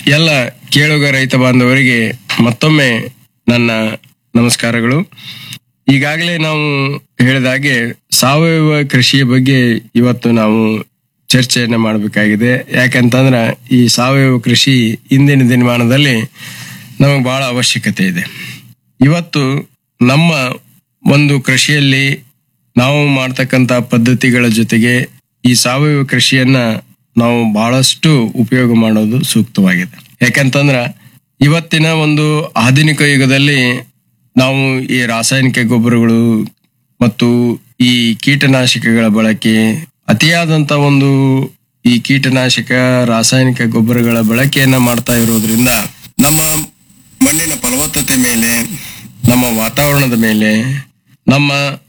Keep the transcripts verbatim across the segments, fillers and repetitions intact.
ಎಲ್ಲ ಕೇಳುಗ ರೈತ ಬಾಂಧವರಿಗೆ ಮತ್ತೊಮ್ಮೆ ನನ್ನ ನಮಸ್ಕಾರಗಳು. ಈಗಾಗಲೇ ನಾವು ಹೇಳಿದಾಗೆ ಸಾವಯವ ಕೃಷಿಯ ಬಗ್ಗೆ ಇವತ್ತು ನಾವು ಚರ್ಚೆಯನ್ನ ಮಾಡಬೇಕಾಗಿದೆ. ಯಾಕಂತಂದ್ರ ಈ ಸಾವಯವ ಕೃಷಿ ಇಂದಿನ ದಿನಮಾನದಲ್ಲಿ ನಮಗೆ ಬಹಳ ಅವಶ್ಯಕತೆ ಇದೆ. ಇವತ್ತು ನಮ್ಮ ಒಂದು ಕೃಷಿಯಲ್ಲಿ ನಾವು ಮಾಡ್ತಕ್ಕಂತ ಪದ್ಧತಿಗಳ ಜೊತೆಗೆ ಈ ಸಾವಯವ ಕೃಷಿಯನ್ನ ನಾವು ಬಹಳಷ್ಟು ಉಪಯೋಗ ಮಾಡೋದು ಸೂಕ್ತವಾಗಿದೆ. ಯಾಕಂತಂದ್ರ ಇವತ್ತಿನ ಒಂದು ಆಧುನಿಕ ಯುಗದಲ್ಲಿ ನಾವು ಈ ರಾಸಾಯನಿಕ ಗೊಬ್ಬರಗಳು ಮತ್ತು ಈ ಕೀಟನಾಶಕಗಳ ಬಳಕೆ, ಅತಿಯಾದಂತ ಒಂದು ಈ ಕೀಟನಾಶಕ ರಾಸಾಯನಿಕ ಗೊಬ್ಬರಗಳ ಬಳಕೆಯನ್ನ ಮಾಡ್ತಾ ಇರೋದ್ರಿಂದ ನಮ್ಮ ಮಣ್ಣಿನ ಫಲವತ್ತತೆ ಮೇಲೆ, ನಮ್ಮ ವಾತಾವರಣದ ಮೇಲೆ, ನಮ್ಮ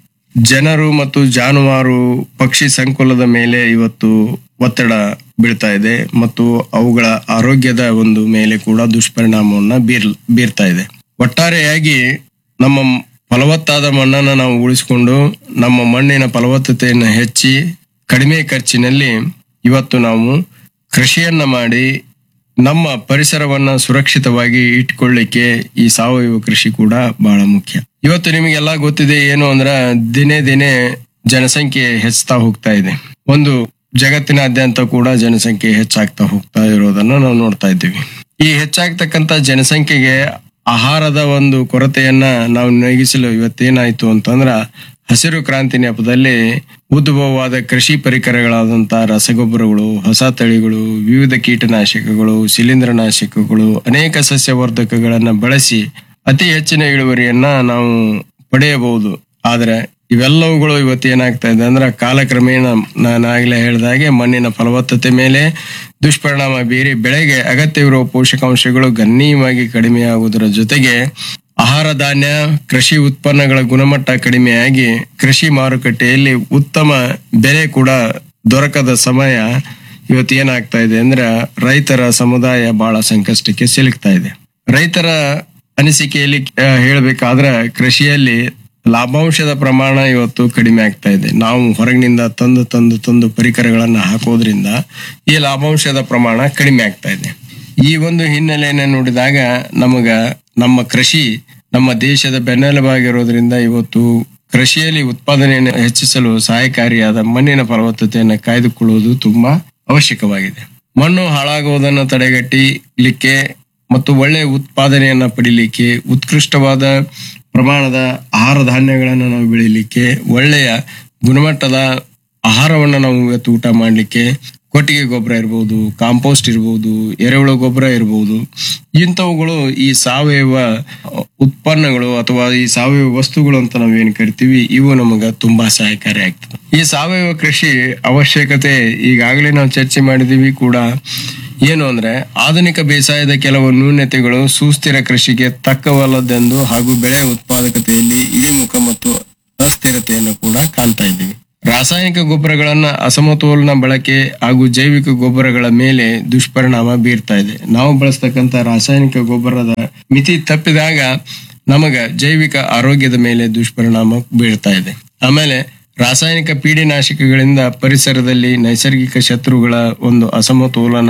ಜನರು ಮತ್ತು ಜಾನುವಾರು ಪಕ್ಷಿ ಸಂಕುಲದ ಮೇಲೆ ಇವತ್ತು ಒತ್ತಡ ಬೀಳ್ತಾ ಇದೆ ಮತ್ತು ಅವುಗಳ ಆರೋಗ್ಯದ ಒಂದು ಮೇಲೆ ಕೂಡ ದುಷ್ಪರಿಣಾಮವನ್ನ ಬೀರ್ ಬೀರ್ತಾ ಇದೆ. ಒಟ್ಟಾರೆಯಾಗಿ ನಮ್ಮ ಫಲವತ್ತಾದ ಮಣ್ಣನ್ನು ನಾವು ಉಳಿಸಿಕೊಂಡು ನಮ್ಮ ಮಣ್ಣಿನ ಫಲವತ್ತತೆಯನ್ನು ಹೆಚ್ಚಿ ಕಡಿಮೆ ಖರ್ಚಿನಲ್ಲಿ ಇವತ್ತು ನಾವು ಕೃಷಿಯನ್ನ ಮಾಡಿ ನಮ್ಮ ಪರಿಸರವನ್ನ ಸುರಕ್ಷಿತವಾಗಿ ಇಟ್ಕೊಳ್ಳಿಕ್ಕೆ ಈ ಸಾವಯವ ಕೃಷಿ ಕೂಡ ಬಹಳ ಮುಖ್ಯ. ಇವತ್ತು ನಿಮಗೆಲ್ಲ ಗೊತ್ತಿದೆ ಏನು ಅಂದ್ರ ದಿನೇ ದಿನೇ ಜನಸಂಖ್ಯೆ ಹೆಚ್ಚುತ್ತಾ ಹೋಗ್ತಾ ಇದೆ. ಒಂದು ಜಗತ್ತಿನಾದ್ಯಂತ ಕೂಡ ಜನಸಂಖ್ಯೆ ಹೆಚ್ಚಾಗ್ತಾ ಹೋಗ್ತಾ ಇರೋದನ್ನ ನಾವು ನೋಡ್ತಾ ಇದ್ದೀವಿ. ಈ ಹೆಚ್ಚಾಗ್ತಕ್ಕಂತ ಜನಸಂಖ್ಯೆಗೆ ಆಹಾರದ ಒಂದು ಕೊರತೆಯನ್ನ ನಾವು ನೀಗಿಸಲು ಇವತ್ತೇನಾಯ್ತು ಅಂತಂದ್ರ ಹಸಿರು ಕ್ರಾಂತಿ ನೆಪದಲ್ಲಿ ಉದ್ಭವವಾದ ಕೃಷಿ ಪರಿಕರಗಳಾದಂತ ರಸಗೊಬ್ಬರಗಳು, ಹೊಸ ತಳಿಗಳು, ವಿವಿಧ ಕೀಟನಾಶಕಗಳು, ಶಿಲೀಂಧ್ರನಾಶಕಗಳು, ಅನೇಕ ಸಸ್ಯವರ್ಧಕಗಳನ್ನ ಬಳಸಿ ಅತಿ ಹೆಚ್ಚಿನ ಇಳುವರಿಯನ್ನ ನಾವು ಪಡೆಯಬಹುದು. ಆದ್ರೆ ಇವೆಲ್ಲವುಗಳು ಇವತ್ತು ಏನಾಗ್ತಾ ಇದೆ ಅಂದ್ರೆ ಕಾಲಕ್ರಮೇಣ ನಾನು ಆಗ್ಲೇ ಹೇಳಿದಾಗೆ ಮಣ್ಣಿನ ಫಲವತ್ತತೆ ಮೇಲೆ ದುಷ್ಪರಿಣಾಮ ಬೀರಿ ಬೆಳೆಗೆ ಅಗತ್ಯವಿರುವ ಪೋಷಕಾಂಶಗಳು ಗಣನೀಯವಾಗಿ ಕಡಿಮೆಯಾಗುವುದರ ಜೊತೆಗೆ ಆಹಾರ ಧಾನ್ಯ, ಕೃಷಿ ಉತ್ಪನ್ನಗಳ ಗುಣಮಟ್ಟ ಕಡಿಮೆಯಾಗಿ ಕೃಷಿ ಮಾರುಕಟ್ಟೆಯಲ್ಲಿ ಉತ್ತಮ ಬೆಲೆ ಕೂಡ ದೊರಕದ ಸಮಯ ಇವತ್ತು ಏನಾಗ್ತಾ ಇದೆ ಅಂದ್ರೆ ರೈತರ ಸಮುದಾಯ ಬಹಳ ಸಂಕಷ್ಟಕ್ಕೆ ಸಿಲುಕ್ತಾ ಇದೆ. ರೈತರ ಅನಿಸಿಕೆಯಲ್ಲಿ ಹೇಳಬೇಕಾದ್ರೆ ಕೃಷಿಯಲ್ಲಿ ಲಾಭಾಂಶದ ಪ್ರಮಾಣ ಇವತ್ತು ಕಡಿಮೆ ಆಗ್ತಾ ಇದೆ. ನಾವು ಹೊರಗಿನಿಂದ ತಂದು ತಂದು ತಂದು ಪರಿಕರಗಳನ್ನ ಹಾಕೋದ್ರಿಂದ ಈ ಲಾಭಾಂಶದ ಪ್ರಮಾಣ ಕಡಿಮೆ ಆಗ್ತಾ ಇದೆ. ಈ ಒಂದು ಹಿನ್ನೆಲೆಯನ್ನ ನೋಡಿದಾಗ ನಮಗ ನಮ್ಮ ಕೃಷಿ ನಮ್ಮ ದೇಶದ ಬೆನ್ನೆಲುಬಾಗಿರೋದ್ರಿಂದ ಇವತ್ತು ಕೃಷಿಯಲ್ಲಿ ಉತ್ಪಾದನೆಯನ್ನು ಹೆಚ್ಚಿಸಲು ಸಹಾಯಕಾರಿಯಾದ ಮಣ್ಣಿನ ಫಲವತ್ತತೆಯನ್ನು ಕಾಯ್ದುಕೊಳ್ಳುವುದು ತುಂಬಾ ಅವಶ್ಯಕವಾಗಿದೆ. ಮಣ್ಣು ಹಾಳಾಗುವುದನ್ನು ತಡೆಗಟ್ಟಲಿಕ್ಕೆ ಮತ್ತು ಒಳ್ಳೆಯ ಉತ್ಪಾದನೆಯನ್ನ ಪಡಿಲಿಕ್ಕೆ, ಉತ್ಕೃಷ್ಟವಾದ ಪ್ರಮಾಣದ ಆಹಾರ ಧಾನ್ಯಗಳನ್ನು ನಾವು ಬೆಳಿಲಿಕ್ಕೆ, ಒಳ್ಳೆಯ ಗುಣಮಟ್ಟದ ಆಹಾರವನ್ನು ನಾವು ಇವತ್ತು ಊಟ ಮಾಡ್ಲಿಕ್ಕೆ ಕೊಟ್ಟಿಗೆ ಗೊಬ್ಬರ ಇರ್ಬೋದು, ಕಾಂಪೋಸ್ಟ್ ಇರ್ಬೋದು, ಎರೆಹುಳು ಗೊಬ್ಬರ ಇರ್ಬೋದು, ಇಂಥವುಗಳು ಈ ಸಾವಯವ ಉತ್ಪನ್ನಗಳು ಅಥವಾ ಈ ಸಾವಯವ ವಸ್ತುಗಳು ಅಂತ ನಾವೇನ್ ಕರಿತೀವಿ, ಇವು ನಮಗ ತುಂಬಾ ಸಹಾಯಕಾರಿ ಆಗ್ತದೆ. ಈ ಸಾವಯವ ಕೃಷಿ ಅವಶ್ಯಕತೆ ಈಗಾಗಲೇ ನಾವು ಚರ್ಚೆ ಮಾಡಿದೀವಿ ಕೂಡ. ಏನು ಅಂದ್ರೆ ಆಧುನಿಕ ಬೇಸಾಯದ ಕೆಲವು ನ್ಯೂನತೆಗಳು ಸುಸ್ಥಿರ ಕೃಷಿಗೆ ತಕ್ಕವಲ್ಲದೆಂದು ಹಾಗೂ ಬೆಳೆ ಉತ್ಪಾದಕತೆಯಲ್ಲಿ ಇಳಿಮುಖ ಮತ್ತು ಅಸ್ಥಿರತೆಯನ್ನು ಕೂಡ ಕಾಣ್ತಾ ಇದ್ದೀವಿ. ರಾಸಾಯನಿಕ ಗೊಬ್ಬರಗಳನ್ನ ಅಸಮತೋಲನ ಬಳಕೆ ಹಾಗೂ ಜೈವಿಕ ಗೊಬ್ಬರಗಳ ಮೇಲೆ ದುಷ್ಪರಿಣಾಮ ಬೀರ್ತಾ ಇದೆ. ನಾವು ಬಳಸ್ತಕ್ಕಂತ ರಾಸಾಯನಿಕ ಗೊಬ್ಬರದ ಮಿತಿ ತಪ್ಪಿದಾಗ ನಮಗ ಜೈವಿಕ ಆರೋಗ್ಯದ ಮೇಲೆ ದುಷ್ಪರಿಣಾಮ ಬೀಳ್ತಾ ಇದೆ. ಆಮೇಲೆ ರಾಸಾಯನಿಕ ಪೀಡಿನಾಶಕಗಳಿಂದ ಪರಿಸರದಲ್ಲಿ ನೈಸರ್ಗಿಕ ಶತ್ರುಗಳ ಒಂದು ಅಸಮತೋಲನ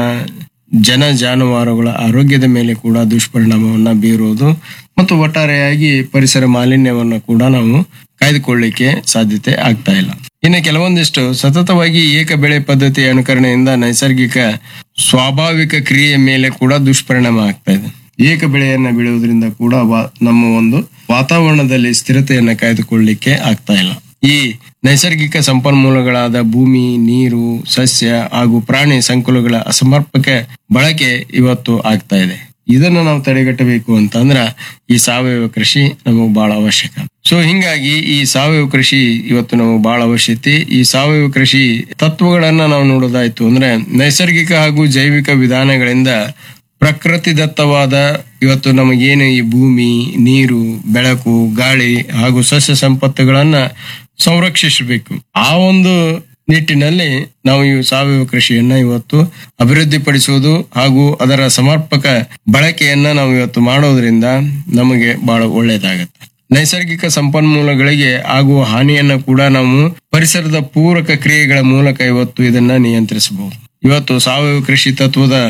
ಜನ ಜಾನುವಾರುಗಳ ಆರೋಗ್ಯದ ಮೇಲೆ ಕೂಡ ದುಷ್ಪರಿಣಾಮವನ್ನ ಬೀರುವುದು ಮತ್ತು ಒಟ್ಟಾರೆಯಾಗಿ ಪರಿಸರ ಮಾಲಿನ್ಯವನ್ನು ಕೂಡ ನಾವು ಕಾಯ್ದುಕೊಳ್ಳಿಕ್ಕೆ ಸಾಧ್ಯತೆ ಆಗ್ತಾ ಇಲ್ಲ. ಇನ್ನು ಕೆಲವೊಂದಿಷ್ಟು ಸತತವಾಗಿ ಏಕ ಬೆಳೆ ಪದ್ಧತಿ ಅನುಕರಣೆಯಿಂದ ನೈಸರ್ಗಿಕ ಸ್ವಾಭಾವಿಕ ಕ್ರಿಯೆಯ ಮೇಲೆ ಕೂಡ ದುಷ್ಪರಿಣಾಮ ಆಗ್ತಾ ಇದೆ. ಏಕ ಬೆಳೆಯನ್ನ ಬೆಳೆಯುವುದರಿಂದ ಕೂಡ ನಮ್ಮ ಒಂದು ವಾತಾವರಣದಲ್ಲಿ ಸ್ಥಿರತೆಯನ್ನ ಕಾಯ್ದುಕೊಳ್ಳಿಕ್ಕೆ ಆಗ್ತಾ ಇಲ್ಲ. ಈ ನೈಸರ್ಗಿಕ ಸಂಪನ್ಮೂಲಗಳಾದ ಭೂಮಿ, ನೀರು, ಸಸ್ಯ ಹಾಗೂ ಪ್ರಾಣಿ ಸಂಕುಲಗಳ ಅಸಮರ್ಪಕ ಬಳಕೆ ಇವತ್ತು ಆಗ್ತಾ ಇದೆ. ಇದನ್ನ ನಾವು ತಡೆಗಟ್ಟಬೇಕು ಅಂತಂದ್ರ ಈ ಸಾವಯವ ಕೃಷಿ ನಮಗ್ ಬಹಳ ಅವಶ್ಯಕ. ಸೊ ಹಿಂಗಾಗಿ ಈ ಸಾವಯವ ಕೃಷಿ ಇವತ್ತು ನಮಗ್ ಬಹಳ ಅವಶ್ಯಕತೆ. ಈ ಸಾವಯವ ಕೃಷಿ ತತ್ವಗಳನ್ನ ನಾವು ನೋಡೋದಾಯ್ತು ಅಂದ್ರೆ ನೈಸರ್ಗಿಕ ಹಾಗೂ ಜೈವಿಕ ವಿಧಾನಗಳಿಂದ ಪ್ರಕೃತಿ ದತ್ತವಾದ ಇವತ್ತು ನಮಗೇನು ಈ ಭೂಮಿ, ನೀರು, ಬೆಳಕು, ಗಾಳಿ ಹಾಗೂ ಸಸ್ಯ ಸಂಪತ್ತುಗಳನ್ನ ಸಂರಕ್ಷಿಸಬೇಕು. ಆ ಒಂದು ನಿಟ್ಟಿನಲ್ಲಿ ನಾವು ಈ ಸಾವಯವ ಕೃಷಿಯನ್ನ ಇವತ್ತು ಅಭಿವೃದ್ಧಿಪಡಿಸುವುದು ಹಾಗೂ ಅದರ ಸಮರ್ಪಕ ಬಳಕೆಯನ್ನ ನಾವು ಇವತ್ತು ಮಾಡೋದ್ರಿಂದ ನಮಗೆ ಬಹಳ ಒಳ್ಳೇದಾಗತ್ತೆ. ನೈಸರ್ಗಿಕ ಸಂಪನ್ಮೂಲಗಳಿಗೆ ಆಗುವ ಹಾನಿಯನ್ನ ಕೂಡ ನಾವು ಪರಿಸರದ ಪೂರಕ ಕ್ರಿಯೆಗಳ ಮೂಲಕ ಇವತ್ತು ಇದನ್ನ ನಿಯಂತ್ರಿಸಬಹುದು. ಇವತ್ತು ಸಾವಯವ ಕೃಷಿ ತತ್ವದ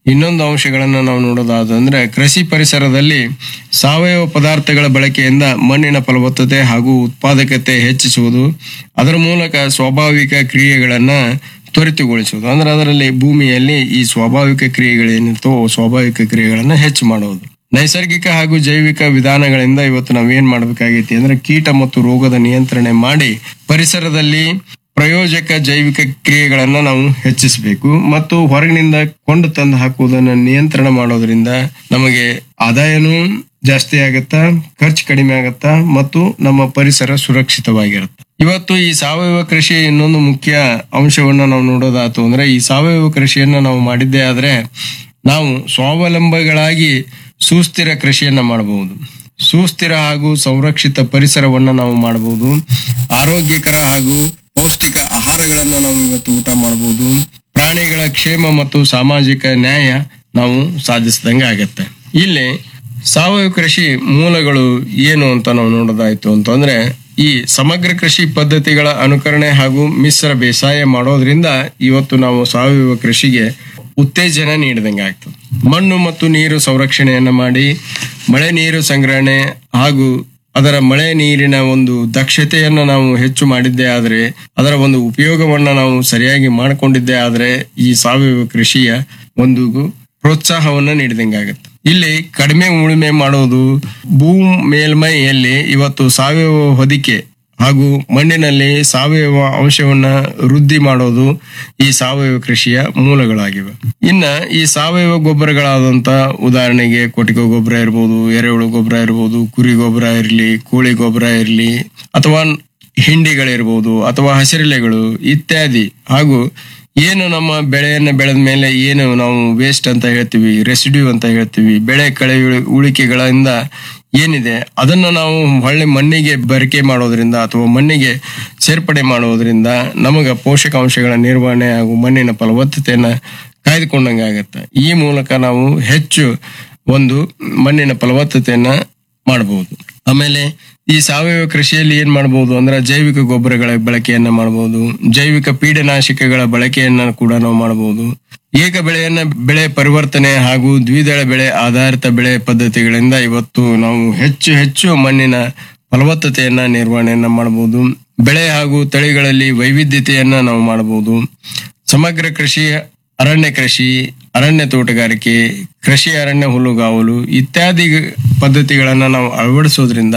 ಇನ್ನೊಂದು ಅಂಶಗಳನ್ನ ನಾವು ನೋಡೋದಾದ್ರೆ ಕೃಷಿ ಪರಿಸರದಲ್ಲಿ ಸಾವಯವ ಪದಾರ್ಥಗಳ ಬಳಕೆಯಿಂದ ಮಣ್ಣಿನ ಫಲವತ್ತತೆ ಹಾಗೂ ಉತ್ಪಾದಕತೆ ಹೆಚ್ಚಿಸುವುದು, ಅದರ ಮೂಲಕ ಸ್ವಾಭಾವಿಕ ಕ್ರಿಯೆಗಳನ್ನ ತ್ವರಿತಗೊಳಿಸುವುದು. ಅಂದ್ರೆ ಅದರಲ್ಲಿ ಭೂಮಿಯಲ್ಲಿ ಈ ಸ್ವಾಭಾವಿಕ ಕ್ರಿಯೆಗಳೇನಿರ್ತೋ ಸ್ವಾಭಾವಿಕ ಕ್ರಿಯೆಗಳನ್ನ ಹೆಚ್ಚು ಮಾಡುವುದು. ನೈಸರ್ಗಿಕ ಹಾಗೂ ಜೈವಿಕ ವಿಧಾನಗಳಿಂದ ಇವತ್ತು ನಾವೇನ್ ಮಾಡ್ಬೇಕಾಗೈತಿ ಅಂದ್ರೆ ಕೀಟ ಮತ್ತು ರೋಗದ ನಿಯಂತ್ರಣೆ ಮಾಡಿ ಪರಿಸರದಲ್ಲಿ ಪ್ರಯೋಜಕ ಜೈವಿಕ ಕ್ರಿಯೆಗಳನ್ನ ನಾವು ಹೆಚ್ಚಿಸಬೇಕು ಮತ್ತು ಹೊರಗಿನಿಂದ ಕೊಂಡು ತಂದು ಹಾಕುವುದನ್ನ ನಿಯಂತ್ರಣ ಮಾಡೋದ್ರಿಂದ ನಮಗೆ ಆದಾಯನೂ ಜಾಸ್ತಿ ಆಗತ್ತ, ಖರ್ಚು ಕಡಿಮೆ ಆಗತ್ತ ಮತ್ತು ನಮ್ಮ ಪರಿಸರ ಸುರಕ್ಷಿತವಾಗಿರುತ್ತೆ. ಇವತ್ತು ಈ ಸಾವಯವ ಕೃಷಿ ಇನ್ನೊಂದು ಮುಖ್ಯ ಅಂಶವನ್ನ ನಾವು ನೋಡೋದಾತು ಅಂದ್ರೆ ಈ ಸಾವಯವ ಕೃಷಿಯನ್ನ ನಾವು ಮಾಡಿದ್ದೇ ಆದ್ರೆ ನಾವು ಸ್ವಾವಲಂಬಿಗಳಾಗಿ ಸುಸ್ಥಿರ ಕೃಷಿಯನ್ನ ಮಾಡಬಹುದು. ಸುಸ್ಥಿರ ಹಾಗೂ ಸಂರಕ್ಷಿತ ಪರಿಸರವನ್ನ ನಾವು ಮಾಡಬಹುದು. ಆರೋಗ್ಯಕರ ಹಾಗೂ ಪೌಷ್ಟಿಕ ಆಹಾರಗಳನ್ನ ನಾವು ಇವತ್ತು ಊಟ ಮಾಡಬಹುದು. ಪ್ರಾಣಿಗಳ ಕ್ಷೇಮ ಮತ್ತು ಸಾಮಾಜಿಕ ನ್ಯಾಯ ನಾವು ಸಾಧಿಸಿದಂಗೆ ಆಗತ್ತೆ. ಇಲ್ಲಿ ಸಾವಯವ ಕೃಷಿ ಮೂಲಗಳು ಏನು ಅಂತ ನಾವು ನೋಡೋದಾಯ್ತು ಅಂತಂದ್ರೆ ಈ ಸಮಗ್ರ ಕೃಷಿ ಪದ್ಧತಿಗಳ ಅನುಕರಣೆ ಹಾಗೂ ಮಿಶ್ರ ಬೇಸಾಯ ಮಾಡೋದ್ರಿಂದ ಇವತ್ತು ನಾವು ಸಾವಯವ ಕೃಷಿಗೆ ಉತ್ತೇಜನ ನೀಡಿದಂಗೆ ಆಗ್ತದೆ. ಮಣ್ಣು ಮತ್ತು ನೀರು ಸಂರಕ್ಷಣೆಯನ್ನ ಮಾಡಿ ಮಳೆ ನೀರು ಸಂಗ್ರಹಣೆ ಹಾಗೂ ಅದರ ಮಳೆ ನೀರಿನ ಒಂದು ದಕ್ಷತೆಯನ್ನ ನಾವು ಹೆಚ್ಚು ಮಾಡಿದ್ದೇ ಆದ್ರೆ, ಅದರ ಒಂದು ಉಪಯೋಗವನ್ನ ನಾವು ಸರಿಯಾಗಿ ಮಾಡಿಕೊಂಡಿದ್ದೇ ಆದ್ರೆ ಈ ಸಾವಯವ ಕೃಷಿಯ ಒಂದು ಪ್ರೋತ್ಸಾಹವನ್ನ ನೀಡಿದಂಗೆ ಆಗುತ್ತೆ. ಇಲ್ಲಿ ಕಡಿಮೆ ಉಳುಮೆ ಮಾಡೋದು, ಭೂ ಮೇಲ್ಮೈಯಲ್ಲಿ ಇವತ್ತು ಸಾವಯವ ಹೊದಿಕೆ ಹಾಗೂ ಮಣ್ಣಿನಲ್ಲಿ ಸಾವಯವ ಅಂಶವನ್ನ ವೃದ್ಧಿ ಮಾಡೋದು ಈ ಸಾವಯವ ಕೃಷಿಯ ಮೂಲಗಳಾಗಿವೆ. ಇನ್ನ ಈ ಸಾವಯವ ಗೊಬ್ಬರಗಳಾದಂತ ಉದಾಹರಣೆಗೆ ಕೊಟ್ಟಿಗೆ ಗೊಬ್ಬರ ಇರ್ಬೋದು, ಎರೆಹುಳು ಗೊಬ್ಬರ ಇರ್ಬೋದು, ಕುರಿ ಗೊಬ್ಬರ ಇರಲಿ, ಕೋಳಿ ಗೊಬ್ಬರ ಇರಲಿ, ಅಥವಾ ಹಿಂಡಿಗಳಿರ್ಬೋದು, ಅಥವಾ ಹಸಿರೆಲೆಗಳು ಇತ್ಯಾದಿ, ಹಾಗೂ ಏನು ನಮ್ಮ ಬೆಳೆಯನ್ನ ಬೆಳೆದ ಮೇಲೆ ಏನು ನಾವು ವೇಸ್ಟ್ ಅಂತ ಹೇಳ್ತೀವಿ, ರೆಸಿಡ್ಯೂ ಅಂತ ಹೇಳ್ತೀವಿ, ಬೆಳೆ ಕಳೆ ಉಳಿಕೆಗಳಿಂದ ಏನಿದೆ ಅದನ್ನ ನಾವು ಹೊಳ್ಳಿ ಮಣ್ಣಿಗೆ ಬರಿಕೆ ಮಾಡೋದ್ರಿಂದ ಅಥವಾ ಮಣ್ಣಿಗೆ ಸೇರ್ಪಡೆ ಮಾಡೋದ್ರಿಂದ ನಮಗ ಪೋಷಕಾಂಶಗಳ ನಿರ್ವಹಣೆ ಹಾಗೂ ಮಣ್ಣಿನ ಫಲವತ್ತತೆಯನ್ನ ಕಾಯ್ದುಕೊಂಡಂಗೆ ಆಗತ್ತೆ. ಈ ಮೂಲಕ ನಾವು ಹೆಚ್ಚು ಒಂದು ಮಣ್ಣಿನ ಫಲವತ್ತತೆಯನ್ನ ಮಾಡಬಹುದು. ಆಮೇಲೆ ಈ ಸಾವಯವ ಕೃಷಿಯಲ್ಲಿ ಏನ್ ಮಾಡಬಹುದು ಅಂದ್ರೆ ಜೈವಿಕ ಗೊಬ್ಬರಗಳ ಬಳಕೆಯನ್ನ ಮಾಡಬಹುದು, ಜೈವಿಕ ಪೀಡನಾಶಕಗಳ ಬಳಕೆಯನ್ನ ಕೂಡ ನಾವು ಮಾಡಬಹುದು. ಏಕ ಬೆಳೆಯನ್ನ ಬೆಳೆ ಪರಿವರ್ತನೆ ಹಾಗೂ ದ್ವಿದಳ ಬೆಳೆ ಆಧಾರಿತ ಬೆಳೆ ಪದ್ಧತಿಗಳಿಂದ ಇವತ್ತು ನಾವು ಹೆಚ್ಚು ಹೆಚ್ಚು ಮಣ್ಣಿನ ಫಲವತ್ತತೆಯನ್ನ ನಿರ್ವಹಣೆಯನ್ನ ಮಾಡಬಹುದು. ಬೆಳೆ ಹಾಗೂ ತಳಿಗಳಲ್ಲಿ ವೈವಿಧ್ಯತೆಯನ್ನ ನಾವು ಮಾಡಬಹುದು. ಸಮಗ್ರ ಕೃಷಿ, ಅರಣ್ಯ ಕೃಷಿ, ಅರಣ್ಯ ತೋಟಗಾರಿಕೆ, ಕೃಷಿ ಅರಣ್ಯ ಹುಲ್ಲುಗಾವಲು ಇತ್ಯಾದಿ ಪದ್ಧತಿಗಳನ್ನ ನಾವು ಅಳವಡಿಸೋದ್ರಿಂದ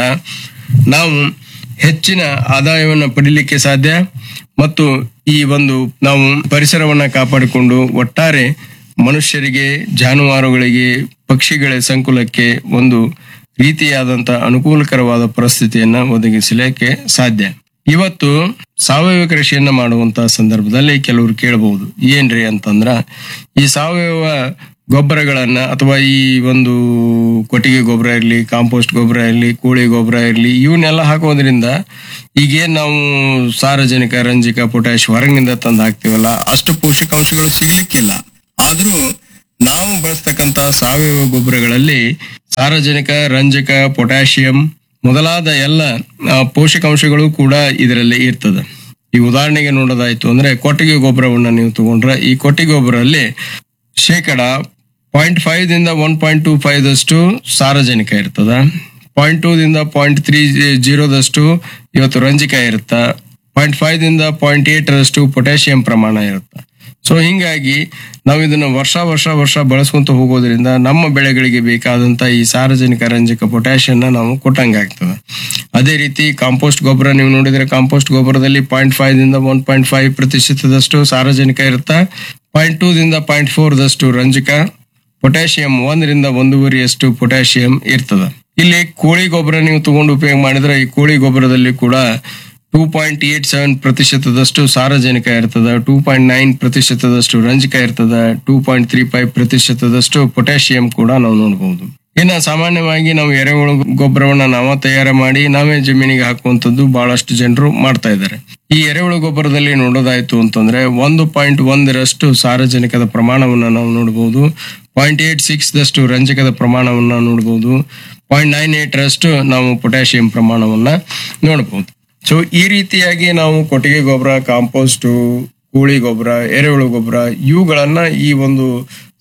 ನಾವು ಹೆಚ್ಚಿನ ಆದಾಯವನ್ನು ಪಡಿಲಿಕ್ಕೆ ಸಾಧ್ಯ ಮತ್ತು ಈ ಒಂದು ನಾವು ಪರಿಸರವನ್ನ ಕಾಪಾಡಿಕೊಂಡು ಒಟ್ಟಾರೆ ಮನುಷ್ಯರಿಗೆ, ಜಾನುವಾರುಗಳಿಗೆ, ಪಕ್ಷಿಗಳ ಸಂಕುಲಕ್ಕೆ ಒಂದು ರೀತಿಯಾದಂತ ಅನುಕೂಲಕರವಾದ ಪರಿಸ್ಥಿತಿಯನ್ನ ಒದಗಿಸಲಿಕ್ಕೆ ಸಾಧ್ಯ. ಇವತ್ತು ಸಾವಯವ ಕೃಷಿಯನ್ನ ಮಾಡುವಂತ ಸಂದರ್ಭದಲ್ಲಿ ಕೆಲವರು ಕೇಳಬಹುದು, ಏನ್ರಿ ಅಂತಂದ್ರ ಈ ಸಾವಯವ ಗೊಬ್ಬರಗಳನ್ನ ಅಥವಾ ಈ ಒಂದು ಕೊಟ್ಟಿಗೆ ಗೊಬ್ಬರ ಇರಲಿ, ಕಾಂಪೋಸ್ಟ್ ಗೊಬ್ಬರ ಇರಲಿ, ಕೋಳಿ ಗೊಬ್ಬರ ಇರಲಿ, ಇವನ್ನೆಲ್ಲ ಹಾಕೋದ್ರಿಂದ ಈಗೇನ್ ನಾವು ಸಾರಜನಕ, ರಂಜಕ, ಪೊಟ್ಯಾಶ್ ಹೊರಗಿನಿಂದ ತಂದು ಹಾಕ್ತಿವಲ್ಲ ಅಷ್ಟು ಪೋಷಕಾಂಶಗಳು ಸಿಗ್ಲಿಕ್ಕಿಲ್ಲ. ಆದ್ರೂ ನಾವು ಬಳಸ್ತಕ್ಕಂತ ಸಾವಯವ ಗೊಬ್ಬರಗಳಲ್ಲಿ ಸಾರಜನಕ, ರಂಜಕ, ಪೊಟ್ಯಾಷಿಯಂ ಮೊದಲಾದ ಎಲ್ಲ ಪೋಷಕಾಂಶಗಳು ಕೂಡ ಇದರಲ್ಲಿ ಇರ್ತದೆ. ಈ ಉದಾಹರಣೆಗೆ ನೋಡೋದಾಯ್ತು ಅಂದ್ರೆ ಕೊಟ್ಟಿಗೆ ಗೊಬ್ಬರವನ್ನ ನೀವು ತಗೊಂಡ್ರೆ ಈ ಕೊಟ್ಟಿಗೆ ಗೊಬ್ಬರಲ್ಲಿ ಶೇಕಡ ಪಾಯಿಂಟ್ ಫೈವ್ ದಿಂದ ಒನ್ ಪಾಯಿಂಟ್ ಟೂ ಫೈವ್ ದಷ್ಟು ಸಾರಜನಕ ಇರ್ತದ, ಪಾಯಿಂಟ್ ಟೂ ದಿಂದ ಪಾಯಿಂಟ್ ತ್ರೀ ಜೀರೋದಷ್ಟು ಇವತ್ತು ರಂಜಕ ಇರುತ್ತ, ಪಾಯಿಂಟ್ ಫೈವ್ ದಿಂದ ಪಾಯಿಂಟ್ ಏಟ್ ರಷ್ಟು ಪೊಟ್ಯಾಷಿಯಂ ಪ್ರಮಾಣ ಇರುತ್ತೆ. ಸೊ ಹಿಂಗಾಗಿ ನಾವು ಇದನ್ನ ವರ್ಷ ವರ್ಷ ವರ್ಷ ಬಳಸ್ಕೊಂತ ಹೋಗೋದ್ರಿಂದ ನಮ್ಮ ಬೆಳೆಗಳಿಗೆ ಬೇಕಾದಂತ ಈ ಸಾರಜನಕ, ರಂಜಕ, ಪೊಟ್ಯಾಷಿಯನ್ನ ನಾವು ಕೊಟ್ಟಂಗೆ ಆಗ್ತದೆ. ಅದೇ ರೀತಿ ಕಾಂಪೋಸ್ಟ್ ಗೊಬ್ಬರ ನೀವು ನೋಡಿದ್ರೆ ಕಾಂಪೋಸ್ಟ್ ಗೊಬ್ಬರದಲ್ಲಿ ಪಾಯಿಂಟ್ ಫೈವ್ ದಿಂದ ಒನ್ ಪಾಯಿಂಟ್ ಫೈವ್ ಪ್ರತಿಶತದಷ್ಟು ಸಾರಜನಕ ಇರುತ್ತೆ, ಪಾಯಿಂಟ್ ಟೂ ದಿಂದ ಪಾಯಿಂಟ್ ಫೋರ್ ದಷ್ಟು ರಂಜಕ, ಪೊಟ್ಯಾಷಿಯಂ ಒಂದರಿಂದ ಒಂದೂವರೆಯಷ್ಟು ಪೊಟ್ಯಾಷಿಯಂ ಇರ್ತದೆ. ಇಲ್ಲಿ ಕೋಳಿ ಗೊಬ್ಬರ ನೀವು ತಗೊಂಡು ಉಪಯೋಗ ಮಾಡಿದ್ರೆ ಈ ಕೋಳಿ ಗೊಬ್ಬರದಲ್ಲಿ ಕೂಡ ಟೂ ಪಾಯಿಂಟ್ ಏಟ್ ಸೆವೆನ್ ಪ್ರತಿಶತದಷ್ಟು ಸಾರಜನಕ ಇರ್ತದ, ಟೂ ಪಾಯಿಂಟ್ ನೈನ್ ಪ್ರತಿಶತದಷ್ಟು ರಂಜಕ ಇರ್ತದ, ಟೂ ಪಾಯಿಂಟ್ ತ್ರೀ ಫೈವ್ ಪ್ರತಿಶತದಷ್ಟು ಪೊಟ್ಯಾಷಿಯಂ ಕೂಡ ನಾವು ನೋಡಬಹುದು. ಇನ್ನ ಸಾಮಾನ್ಯವಾಗಿ ನಾವು ಎರೆಹುಳು ಗೊಬ್ಬರವನ್ನ ನಾವ ತಯಾರು ಮಾಡಿ ನಾವೇ ಜಮೀನಿಗೆ ಹಾಕುವಂತದ್ದು ಬಹಳಷ್ಟು ಜನರು ಮಾಡ್ತಾ ಇದ್ದಾರೆ. ಈ ಎರೆಹುಳು ಗೊಬ್ಬರದಲ್ಲಿ ನೋಡೋದಾಯ್ತು ಅಂತಂದ್ರೆ ಒಂದು ಪಾಯಿಂಟ್ ಒಂದರಷ್ಟು ಸಾರಜನಕದ ಪ್ರಮಾಣವನ್ನ ನಾವು ನೋಡಬಹುದು, ಪಾಯಿಂಟ್ ಏಟ್ ಸಿಕ್ಸ್ ದಷ್ಟು ರಂಜಕದ ಪ್ರಮಾಣವನ್ನ ನೋಡಬಹುದು, ಪಾಯಿಂಟ್ ನೈನ್ ಏಟ್ ರಷ್ಟು ನಾವು ಪೊಟ್ಯಾಷಿಯಂ ಪ್ರಮಾಣವನ್ನ ನೋಡಬಹುದು. ಸೊ ಈ ರೀತಿಯಾಗಿ ನಾವು ಕೊಟ್ಟಿಗೆ ಗೊಬ್ಬರ, ಕಾಂಪೋಸ್ಟ್, ಕೋಳಿ ಗೊಬ್ಬರ, ಎರೆಹುಳು ಗೊಬ್ಬರ ಇವುಗಳನ್ನ ಈ ಒಂದು